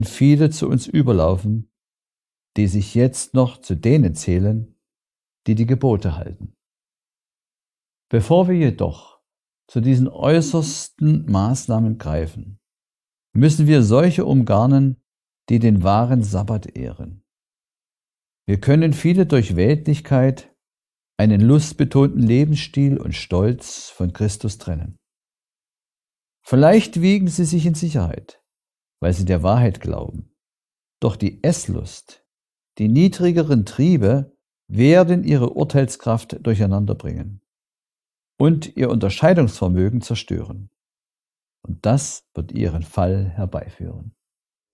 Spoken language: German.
viele zu uns überlaufen, die sich jetzt noch zu denen zählen, die die Gebote halten. Bevor wir jedoch zu diesen äußersten Maßnahmen greifen, müssen wir solche umgarnen, die den wahren Sabbat ehren. Wir können viele durch Weltlichkeit, einen lustbetonten Lebensstil und Stolz von Christus trennen. Vielleicht wiegen sie sich in Sicherheit, weil sie der Wahrheit glauben. Doch die Esslust, die niedrigeren Triebe werden ihre Urteilskraft durcheinander bringen und ihr Unterscheidungsvermögen zerstören. Und das wird ihren Fall herbeiführen.